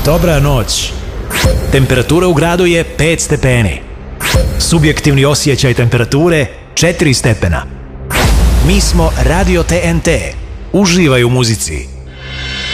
Dobra noć. Temperatura u gradu je 5 stepeni. Subjektivni osjećaj temperature 4 stepena. Mi smo Radio TNT. Uživaj u muzici.